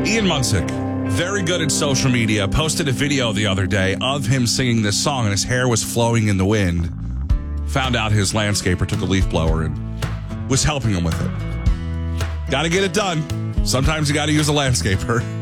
Ian Munsick, very good at social media, posted a video the other day of him singing this song, and his hair was flowing in the wind. Found out his landscaper took a leaf blower and was helping him with it. Got to get it done. Sometimes you got to use a landscaper.